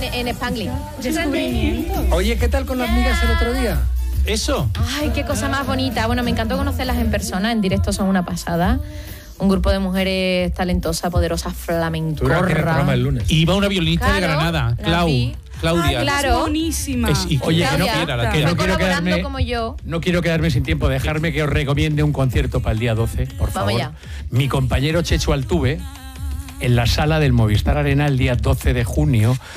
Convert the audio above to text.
en Spanglish. Descubrimiento. Oye, ¿qué tal con las migas el otro día? Eso. Ay, qué cosa más bonita. Bueno, me encantó conocerlas en persona, en directo son una pasada. Un grupo de mujeres talentosas, poderosas, flamencorras. Tú eras el programa el lunes. Iba una violinista de Claro, Granada, la vi. Claudia. claro. Es buenísima. Oye, que no Claudia, quiera, la que no está quiero colaborando quedarme como yo. No quiero quedarme sin tiempo. Dejarme que os recomiende un concierto para el día 12, por favor. Vamos ya. Mi compañero Chechu Altuve, en la sala del Movistar Arena el día 12 de junio,